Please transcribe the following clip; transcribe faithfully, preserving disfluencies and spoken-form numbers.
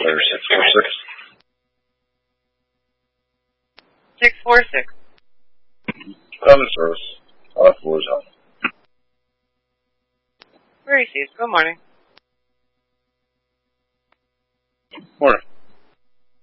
Letter six four six. Six four six. Common service. All fours on. Reese's. Good morning. Morning.